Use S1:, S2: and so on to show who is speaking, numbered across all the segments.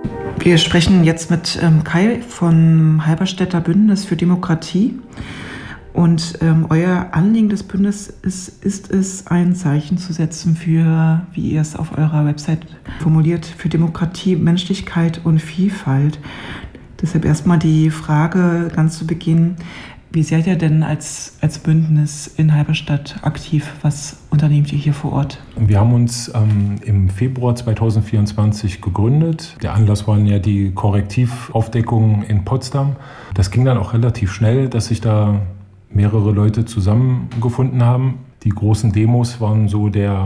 S1: Wir sprechen jetzt mit Kai vom Halberstädter Bündnis für Demokratie. Und euer Anliegen des Bündnisses ist es, ein Zeichen zu setzen für, wie ihr es auf eurer Website formuliert, für Demokratie, Menschlichkeit und Vielfalt. Deshalb erstmal die Frage ganz zu Beginn: Wie seid ihr denn als Bündnis in Halberstadt aktiv? Was unternehmt ihr hier vor Ort?
S2: Wir haben uns im Februar 2024 gegründet. Der Anlass waren ja die Korrektivaufdeckungen in Potsdam. Das ging dann auch relativ schnell, dass sich da mehrere Leute zusammengefunden haben. Die großen Demos waren so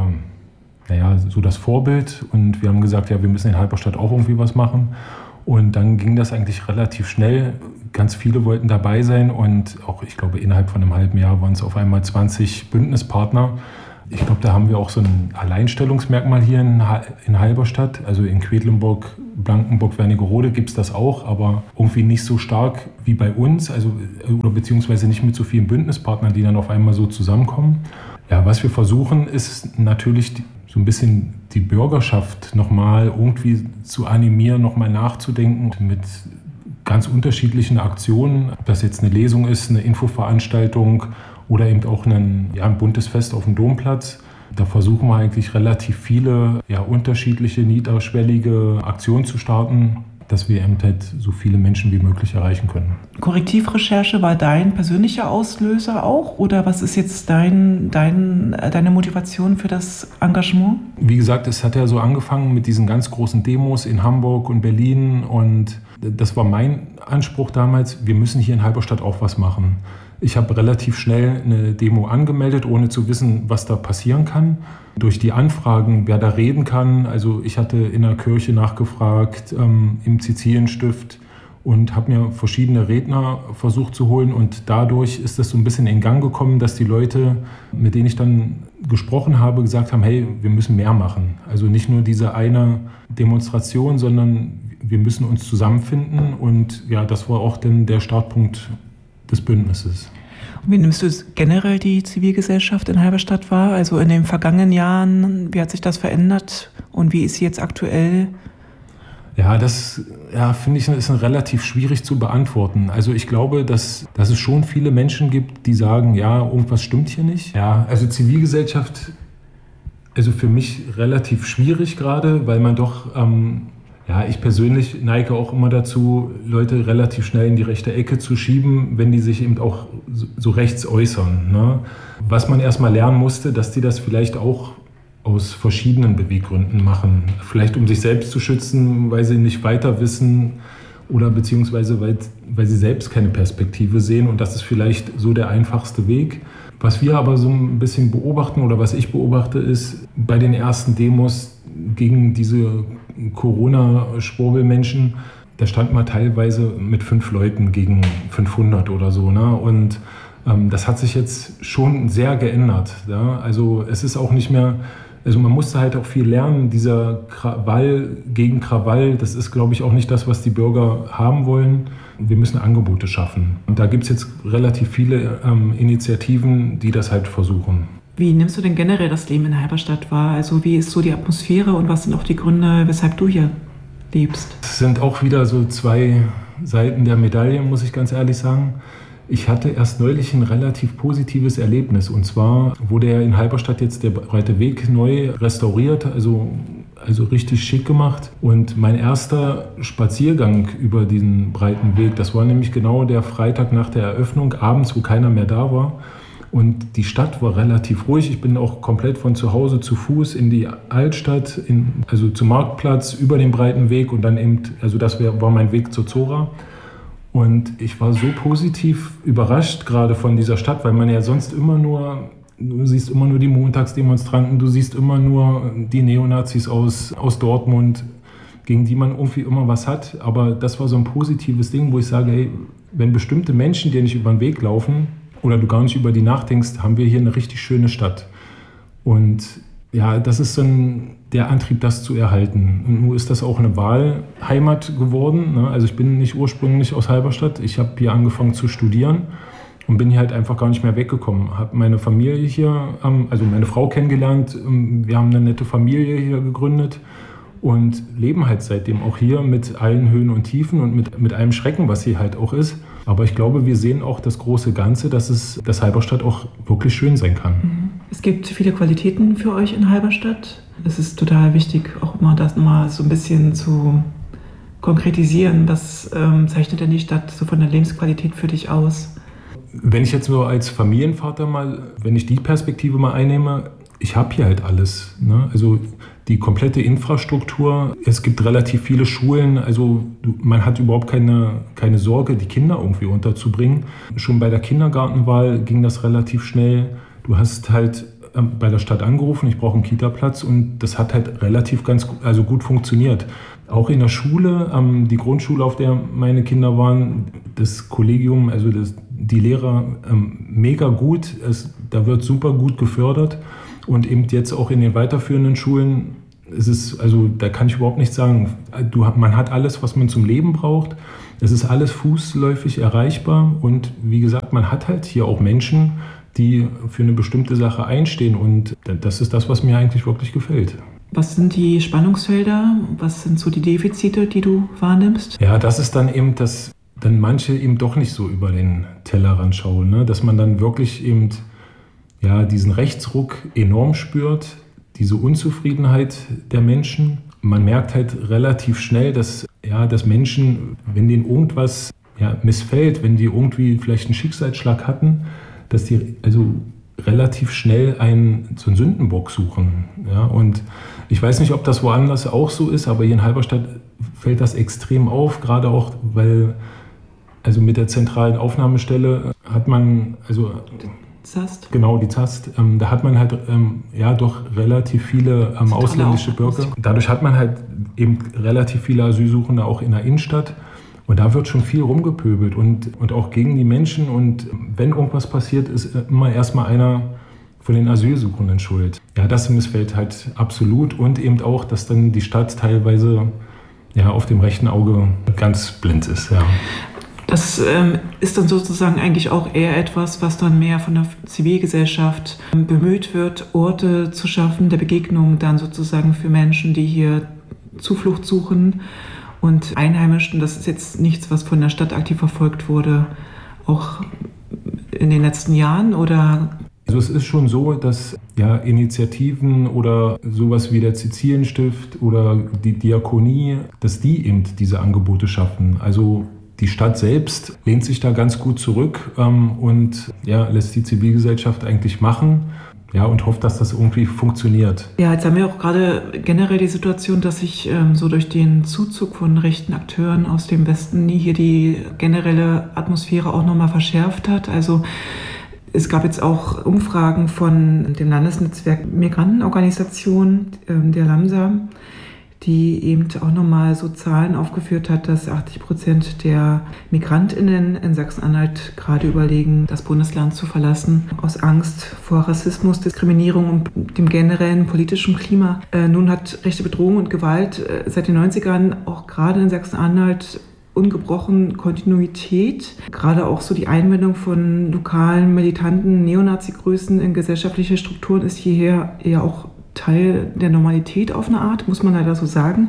S2: das Vorbild. Und wir haben gesagt, ja, wir müssen in Halberstadt auch irgendwie was machen. Und dann ging das eigentlich relativ schnell. Ganz viele wollten dabei sein und auch, ich glaube, innerhalb von einem halben Jahr waren es auf einmal 20 Bündnispartner. Ich glaube, da haben wir auch so ein Alleinstellungsmerkmal hier in Halberstadt. Also in Quedlinburg, Blankenburg, Wernigerode gibt es das auch, aber irgendwie nicht so stark wie bei uns, oder beziehungsweise nicht mit so vielen Bündnispartnern, die dann auf einmal so zusammenkommen. Ja, was wir versuchen, ist natürlich so ein bisschen die Bürgerschaft nochmal irgendwie zu animieren, nochmal nachzudenken mit ganz unterschiedlichen Aktionen, ob das jetzt eine Lesung ist, eine Infoveranstaltung oder eben auch ein buntes Fest auf dem Domplatz. Da versuchen wir eigentlich relativ viele unterschiedliche, niederschwellige Aktionen zu starten, dass wir eben halt so viele Menschen wie möglich erreichen können.
S1: Korrektivrecherche war dein persönlicher Auslöser auch? Oder was ist jetzt deine Motivation für das Engagement?
S2: Wie gesagt, es hat ja so angefangen mit diesen ganz großen Demos in Hamburg und Berlin. Und das war mein Anspruch damals, wir müssen hier in Halberstadt auch was machen. Ich habe relativ schnell eine Demo angemeldet, ohne zu wissen, was da passieren kann. Durch die Anfragen, wer da reden kann. Also ich hatte in der Kirche nachgefragt, im Sizilienstift und habe mir verschiedene Redner versucht zu holen. Und dadurch ist das so ein bisschen in Gang gekommen, dass die Leute, mit denen ich dann gesprochen habe, gesagt haben, hey, wir müssen mehr machen. Also nicht nur diese eine Demonstration, sondern wir müssen uns zusammenfinden. Und ja, das war auch dann der Startpunkt des Bündnisses.
S1: Und wie nimmst du generell die Zivilgesellschaft in Halberstadt wahr? Also in den vergangenen Jahren, wie hat sich das verändert und wie ist sie jetzt aktuell?
S2: Ja, das finde ich, ist relativ schwierig zu beantworten. Also ich glaube, dass es schon viele Menschen gibt, die sagen, ja, irgendwas stimmt hier nicht. Ja, also Zivilgesellschaft, also für mich relativ schwierig gerade, weil man doch ich persönlich neige auch immer dazu, Leute relativ schnell in die rechte Ecke zu schieben, wenn die sich eben auch so rechts äußern. Ne? Was man erstmal lernen musste, dass die das vielleicht auch aus verschiedenen Beweggründen machen. Vielleicht um sich selbst zu schützen, weil sie nicht weiter wissen oder beziehungsweise weil sie selbst keine Perspektive sehen. Und das ist vielleicht so der einfachste Weg. Was wir aber so ein bisschen beobachten oder was ich beobachte, ist bei den ersten Demos gegen diese Corona-Schwurbelmenschen, da stand man teilweise mit 5 Leuten gegen 500 oder so. Ne? Und das hat sich jetzt schon sehr geändert. Ja? Also es ist auch nicht mehr, also man musste halt auch viel lernen. Dieser Krawall gegen Krawall, das ist, glaube ich, auch nicht das, was die Bürger haben wollen. Wir müssen Angebote schaffen. Und da gibt es jetzt relativ viele Initiativen, die das halt versuchen.
S1: Wie nimmst du denn generell das Leben in Halberstadt wahr? Also wie ist so die Atmosphäre und was sind auch die Gründe, weshalb du hier lebst?
S2: Es sind auch wieder so 2 Seiten der Medaille, muss ich ganz ehrlich sagen. Ich hatte erst neulich ein relativ positives Erlebnis. Und zwar wurde ja in Halberstadt jetzt der Breite Weg neu restauriert, also richtig schick gemacht. Und mein erster Spaziergang über diesen breiten Weg, das war nämlich genau der Freitag nach der Eröffnung, abends, wo keiner mehr da war. Und die Stadt war relativ ruhig. Ich bin auch komplett von zu Hause zu Fuß in die Altstadt, also zum Marktplatz, über den breiten Weg und dann eben, also das war mein Weg zur Zora. Und ich war so positiv überrascht gerade von dieser Stadt, weil man ja sonst du siehst immer nur die Montagsdemonstranten, du siehst immer nur die Neonazis aus Dortmund, gegen die man irgendwie immer was hat. Aber das war so ein positives Ding, wo ich sage, hey, wenn bestimmte Menschen dir nicht über den Weg laufen, oder du gar nicht über die nachdenkst, haben wir hier eine richtig schöne Stadt. Und ja, das ist dann der Antrieb, das zu erhalten. Und nun ist das auch eine Wahlheimat geworden. Ne? Also ich bin nicht ursprünglich aus Halberstadt. Ich habe hier angefangen zu studieren und bin hier halt einfach gar nicht mehr weggekommen. Habe meine Familie hier, also meine Frau kennengelernt. Wir haben eine nette Familie hier gegründet. und leben halt seitdem auch hier mit allen Höhen und Tiefen und mit allem Schrecken, was hier halt auch ist. Aber ich glaube, wir sehen auch das große Ganze, dass Halberstadt auch wirklich schön sein kann.
S1: Es gibt viele Qualitäten für euch in Halberstadt. Es ist total wichtig, auch immer das mal so ein bisschen zu konkretisieren. Was zeichnet denn die Stadt so von der Lebensqualität für dich aus?
S2: Wenn ich jetzt nur als Familienvater wenn ich die Perspektive mal einnehme, ich habe hier halt alles. Ne? Also die komplette Infrastruktur, es gibt relativ viele Schulen, also man hat überhaupt keine Sorge, die Kinder irgendwie unterzubringen. Schon bei der Kindergartenwahl ging das relativ schnell. Du hast halt bei der Stadt angerufen, ich brauche einen Kita-Platz und das hat halt relativ gut funktioniert. Auch in der Schule, die Grundschule, auf der meine Kinder waren, das Kollegium, also die Lehrer mega gut, da wird super gut gefördert. Und eben jetzt auch in den weiterführenden Schulen, da kann ich überhaupt nichts sagen. Man hat alles, was man zum Leben braucht. Es ist alles fußläufig erreichbar. Und wie gesagt, man hat halt hier auch Menschen, die für eine bestimmte Sache einstehen. Und das ist das, was mir eigentlich wirklich gefällt.
S1: Was sind die Spannungsfelder? Was sind so die Defizite, die du wahrnimmst?
S2: Ja, das ist dann eben, dass dann manche eben doch nicht so über den Tellerrand schauen. Ne? Dass man dann wirklich eben diesen Rechtsruck enorm spürt, diese Unzufriedenheit der Menschen. Man merkt halt relativ schnell, dass Menschen, wenn denen irgendwas missfällt, wenn die irgendwie vielleicht einen Schicksalsschlag hatten, dass die also relativ schnell so einen Sündenbock suchen. Ja? Und ich weiß nicht, ob das woanders auch so ist, aber hier in Halberstadt fällt das extrem auf, gerade auch, weil mit der zentralen Aufnahmestelle hat man,
S1: ZAST.
S2: Genau, die ZAST. Da hat man halt doch relativ viele ausländische Bürger. Dadurch hat man halt eben relativ viele Asylsuchende auch in der Innenstadt. Und da wird schon viel rumgepöbelt und auch gegen die Menschen. Und wenn irgendwas passiert, ist immer erstmal einer von den Asylsuchenden schuld. Ja, das missfällt halt absolut. Und eben auch, dass dann die Stadt teilweise auf dem rechten Auge ganz blind ist. Ja.
S1: Das ist dann sozusagen eigentlich auch eher etwas, was dann mehr von der Zivilgesellschaft bemüht wird, Orte zu schaffen, der Begegnung dann sozusagen für Menschen, die hier Zuflucht suchen und Einheimischen. Das ist jetzt nichts, was von der Stadt aktiv verfolgt wurde, auch in den letzten Jahren, oder?
S2: Also es ist schon so, dass Initiativen oder sowas wie der Sizilienstift oder die Diakonie, dass die eben diese Angebote schaffen. Also die Stadt selbst lehnt sich da ganz gut zurück und lässt die Zivilgesellschaft eigentlich machen und hofft, dass das irgendwie funktioniert.
S1: Ja, jetzt haben wir auch gerade generell die Situation, dass sich so durch den Zuzug von rechten Akteuren aus dem Westen hier die generelle Atmosphäre auch nochmal verschärft hat. Also es gab jetzt auch Umfragen von dem Landesnetzwerk Migrantenorganisation, der LAMSA, die eben auch nochmal so Zahlen aufgeführt hat, dass 80% der MigrantInnen in Sachsen-Anhalt gerade überlegen, das Bundesland zu verlassen, aus Angst vor Rassismus, Diskriminierung und dem generellen politischen Klima. Nun hat rechte Bedrohung und Gewalt seit den 90ern auch gerade in Sachsen-Anhalt ungebrochen Kontinuität. Gerade auch so die Einbindung von lokalen, militanten Neonazi-Größen in gesellschaftliche Strukturen ist hierher eher auch Teil der Normalität auf eine Art, muss man leider so sagen.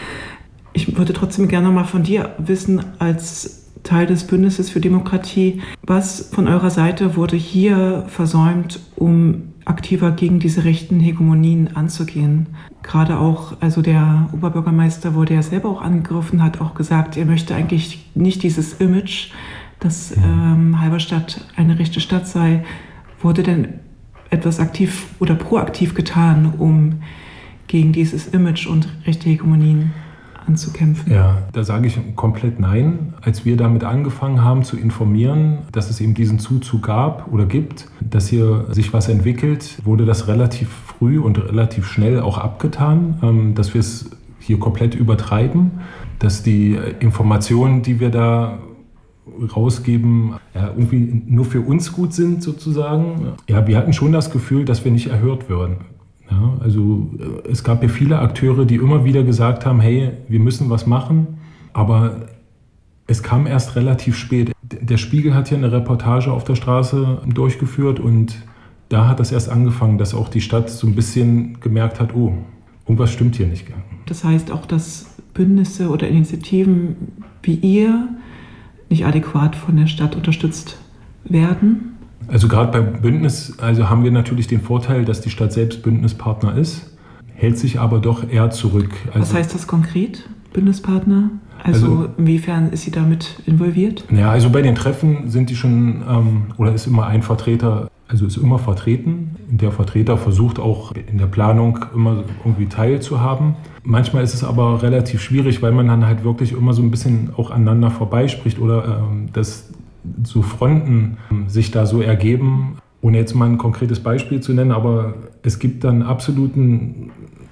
S1: Ich würde trotzdem gerne noch mal von dir wissen, als Teil des Bündnisses für Demokratie, was von eurer Seite wurde hier versäumt, um aktiver gegen diese rechten Hegemonien anzugehen? Gerade auch, also der Oberbürgermeister wurde ja selber auch angegriffen, hat auch gesagt, er möchte eigentlich nicht dieses Image, dass Halberstadt eine rechte Stadt sei. Wurde denn etwas aktiv oder proaktiv getan, um gegen dieses Image und rechte Hegemonien anzukämpfen?
S2: Ja, da sage ich komplett nein. Als wir damit angefangen haben zu informieren, dass es eben diesen Zuzug gab oder gibt, dass hier sich was entwickelt, wurde das relativ früh und relativ schnell auch abgetan, dass wir es hier komplett übertreiben, dass die Informationen, die wir da rausgeben, irgendwie nur für uns gut sind sozusagen. Ja, wir hatten schon das Gefühl, dass wir nicht erhört würden. Ja, also es gab ja viele Akteure, die immer wieder gesagt haben, hey, wir müssen was machen, aber es kam erst relativ spät. Der Spiegel hat hier eine Reportage auf der Straße durchgeführt und da hat das erst angefangen, dass auch die Stadt so ein bisschen gemerkt hat, oh, irgendwas stimmt hier nicht.
S1: Das heißt auch, dass Bündnisse oder Initiativen wie ihr nicht adäquat von der Stadt unterstützt werden?
S2: Also gerade beim Bündnis haben wir natürlich den Vorteil, dass die Stadt selbst Bündnispartner ist, hält sich aber doch eher zurück.
S1: Was heißt das konkret, Bündnispartner? Also inwiefern ist sie damit involviert?
S2: Ja, also bei den Treffen sind die schon, oder ist immer ein Vertreter, also ist immer vertreten. Der Vertreter versucht auch in der Planung immer irgendwie teilzuhaben. Manchmal ist es aber relativ schwierig, weil man dann halt wirklich immer so ein bisschen auch aneinander vorbeispricht oder dass so Fronten sich da so ergeben, ohne jetzt mal ein konkretes Beispiel zu nennen, aber es gibt dann absolute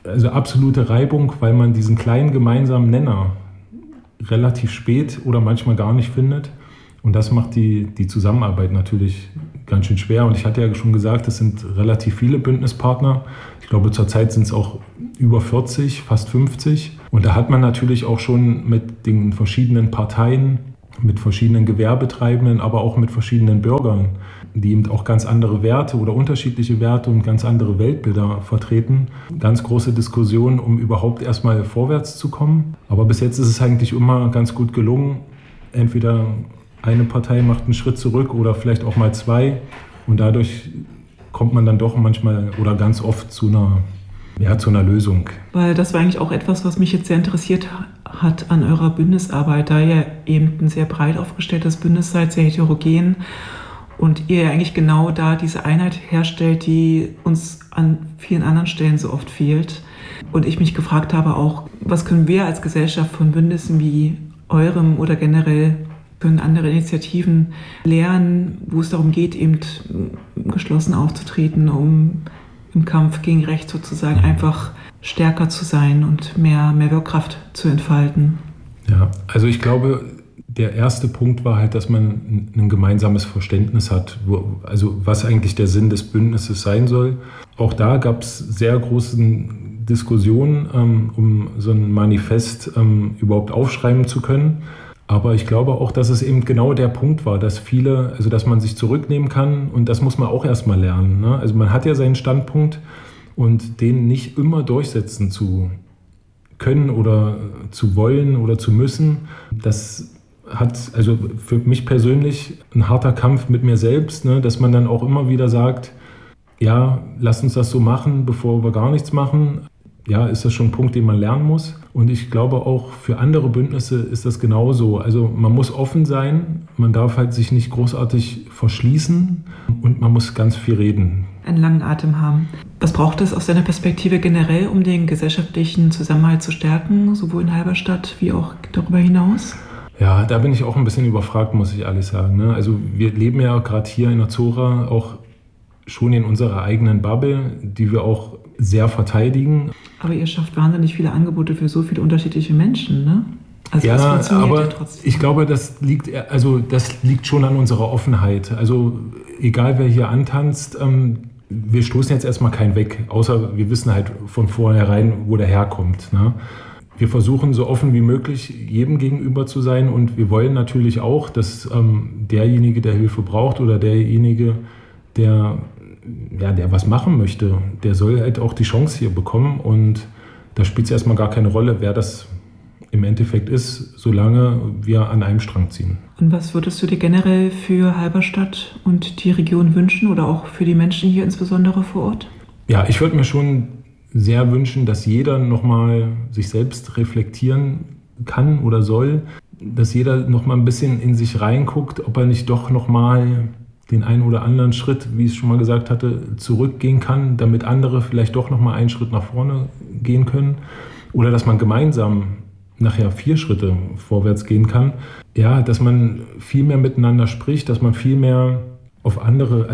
S2: Reibung, weil man diesen kleinen gemeinsamen Nenner relativ spät oder manchmal gar nicht findet. Und das macht die Zusammenarbeit natürlich ganz schön schwer. Und ich hatte ja schon gesagt, es sind relativ viele Bündnispartner. Ich glaube, zurzeit sind es auch über 40, fast 50. Und da hat man natürlich auch schon mit den verschiedenen Parteien, mit verschiedenen Gewerbetreibenden, aber auch mit verschiedenen Bürgern, die eben auch ganz andere Werte oder unterschiedliche Werte und ganz andere Weltbilder vertreten. Ganz große Diskussionen, um überhaupt erstmal vorwärts zu kommen. Aber bis jetzt ist es eigentlich immer ganz gut gelungen. Entweder eine Partei macht einen Schritt zurück oder vielleicht auch mal zwei. Und dadurch kommt man dann doch manchmal oder ganz oft zu einer Lösung.
S1: Weil das war eigentlich auch etwas, was mich jetzt sehr interessiert hat an eurer Bündnisarbeit, da ihr eben ein sehr breit aufgestelltes Bündnis seid, sehr heterogen und ihr eigentlich genau da diese Einheit herstellt, die uns an vielen anderen Stellen so oft fehlt. Und ich mich gefragt habe auch, was können wir als Gesellschaft von Bündnissen wie eurem oder generell können andere Initiativen lernen, wo es darum geht, eben geschlossen aufzutreten, um im Kampf gegen Recht sozusagen einfach stärker zu sein und mehr Wirkkraft zu entfalten.
S2: Ja, also ich glaube, der erste Punkt war halt, dass man ein gemeinsames Verständnis hat, was eigentlich der Sinn des Bündnisses sein soll. Auch da gab es sehr große Diskussionen, um so ein Manifest überhaupt aufschreiben zu können. Aber ich glaube auch, dass es eben genau der Punkt war, dass dass man sich zurücknehmen kann und das muss man auch erstmal lernen. Ne? Also man hat ja seinen Standpunkt und den nicht immer durchsetzen zu können oder zu wollen oder zu müssen. Das hat also für mich persönlich ein harter Kampf mit mir selbst, ne? Dass man dann auch immer wieder sagt, ja, lass uns das so machen, bevor wir gar nichts machen. Ja, ist das schon ein Punkt, den man lernen muss. Und ich glaube auch für andere Bündnisse ist das genauso. Also man muss offen sein, man darf halt sich nicht großartig verschließen und man muss ganz viel reden.
S1: Einen langen Atem haben. Was braucht es aus deiner Perspektive generell, um den gesellschaftlichen Zusammenhalt zu stärken, sowohl in Halberstadt wie auch darüber hinaus?
S2: Ja, da bin ich auch ein bisschen überfragt, muss ich ehrlich sagen. Ne? Also wir leben ja gerade hier in Atzora auch schon in unserer eigenen Bubble, die wir auch sehr verteidigen.
S1: Aber ihr schafft wahnsinnig viele Angebote für so viele unterschiedliche Menschen, ne? Also
S2: ja,
S1: das funktioniert
S2: aber
S1: ja trotzdem.
S2: Ich glaube, das liegt schon an unserer Offenheit. Also egal, wer hier antanzt, wir stoßen jetzt erstmal keinen weg, außer wir wissen halt von vornherein, wo der herkommt. Ne? Wir versuchen so offen wie möglich jedem gegenüber zu sein und wir wollen natürlich auch, dass derjenige, der Hilfe braucht oder derjenige, der was machen möchte, der soll halt auch die Chance hier bekommen und da spielt es erstmal gar keine Rolle, wer das im Endeffekt ist, solange wir an einem Strang ziehen.
S1: Und was würdest du dir generell für Halberstadt und die Region wünschen oder auch für die Menschen hier insbesondere vor Ort?
S2: Ja, ich würde mir schon sehr wünschen, dass jeder nochmal sich selbst reflektieren kann oder soll, dass jeder nochmal ein bisschen in sich reinguckt, ob er nicht doch nochmal den einen oder anderen Schritt, wie ich es schon mal gesagt hatte, zurückgehen kann, damit andere vielleicht doch nochmal einen Schritt nach vorne gehen können. Oder dass man gemeinsam nachher 4 Schritte vorwärts gehen kann. Ja, dass man viel mehr miteinander spricht, dass man viel mehr auf andere,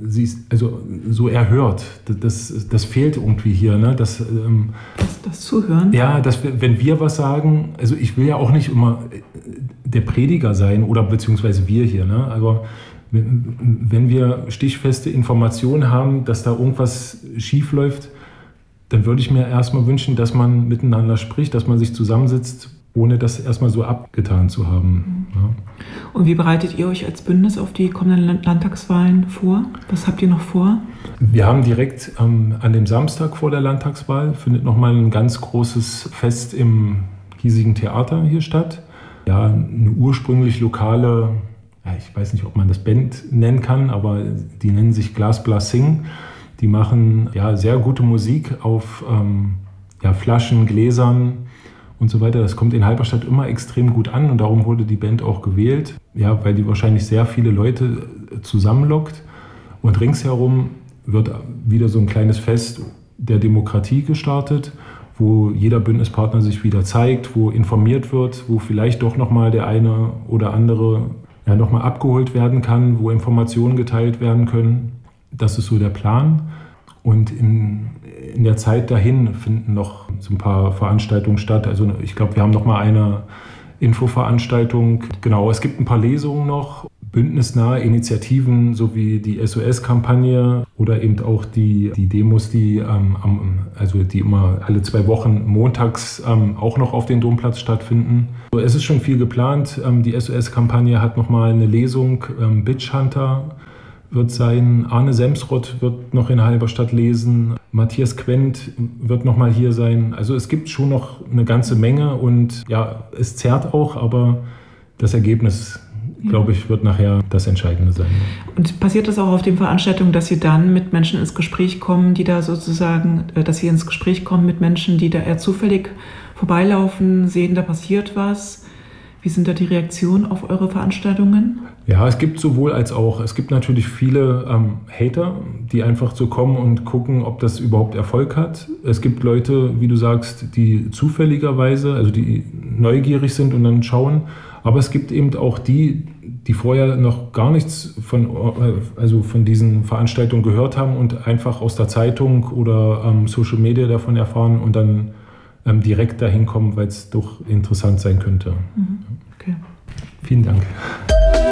S2: so erhört. Das fehlt irgendwie hier. Ne? Das
S1: Zuhören?
S2: Ja, wenn wir was sagen, also ich will ja auch nicht immer der Prediger sein oder beziehungsweise wir hier, ne? Aber wenn wir stichfeste Informationen haben, dass da irgendwas schief läuft, dann würde ich mir erstmal wünschen, dass man miteinander spricht, dass man sich zusammensitzt, ohne das erstmal so abgetan zu haben. Ja.
S1: Und wie bereitet ihr euch als Bündnis auf die kommenden Landtagswahlen vor? Was habt ihr noch vor?
S2: Wir haben direkt an dem Samstag vor der Landtagswahl findet nochmal ein ganz großes Fest im hiesigen Theater hier statt. Ja, eine ursprünglich lokale, ich weiß nicht, ob man das Band nennen kann, aber die nennen sich Glas Blas Sing. Die machen sehr gute Musik auf Flaschen, Gläsern und so weiter. Das kommt in Halberstadt immer extrem gut an und darum wurde die Band auch gewählt, weil die wahrscheinlich sehr viele Leute zusammenlockt. Und ringsherum wird wieder so ein kleines Fest der Demokratie gestartet, wo jeder Bündnispartner sich wieder zeigt, wo informiert wird, wo vielleicht doch nochmal der eine oder andere nochmal abgeholt werden kann, wo Informationen geteilt werden können. Das ist so der Plan. Und in der Zeit dahin finden noch so ein paar Veranstaltungen statt. Also ich glaube, wir haben noch mal eine Infoveranstaltung. Genau, es gibt ein paar Lesungen noch, bündnisnahe Initiativen sowie die SOS-Kampagne oder eben auch die Demos, die immer alle 2 Wochen montags auch noch auf den Domplatz stattfinden. Es ist schon viel geplant. Die SOS-Kampagne hat noch mal eine Lesung, Bitch Hunter wird sein, Arne Semsrott wird noch in Halberstadt lesen, Matthias Quent wird noch mal hier sein. Also es gibt schon noch eine ganze Menge und es zerrt auch, aber das Ergebnis, glaube ich, wird nachher das Entscheidende sein.
S1: Und passiert das auch auf den Veranstaltungen, dass Sie dann mit Menschen ins Gespräch kommen, die da sozusagen, dass Sie ins Gespräch kommen mit Menschen, die da eher zufällig vorbeilaufen, sehen, da passiert was? Wie sind da die Reaktionen auf eure Veranstaltungen?
S2: Ja, es gibt sowohl als auch. Es gibt natürlich viele Hater, die einfach so kommen und gucken, ob das überhaupt Erfolg hat. Es gibt Leute, wie du sagst, die zufälligerweise, also die neugierig sind und dann schauen. Aber es gibt eben auch die vorher noch gar nichts von diesen Veranstaltungen gehört haben und einfach aus der Zeitung oder Social Media davon erfahren und dann direkt dahin kommen, weil es doch interessant sein könnte.
S1: Okay.
S2: Vielen Dank.